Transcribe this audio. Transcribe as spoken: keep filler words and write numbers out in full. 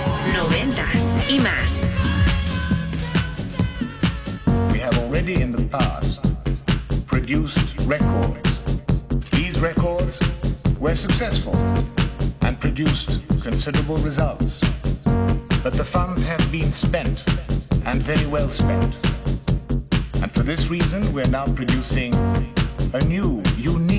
noventas y más. We have already in the past produced records. These records were successful and produced considerable results. But the funds have been spent, and very well spent. And for this reason, we're now producing a new, unique